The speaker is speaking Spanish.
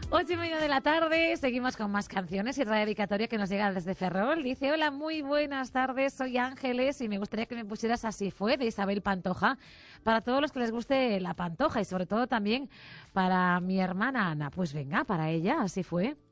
8:30 de la tarde, seguimos con más canciones y otra dedicatoria que nos llega desde Ferrol. Dice: hola, muy buenas tardes, soy Ángeles y me gustaría que me pusieras Así fue, de Isabel Pantoja, para todos los que les guste la Pantoja y sobre todo también para mi hermana Ana. Pues venga, para ella, Así fue.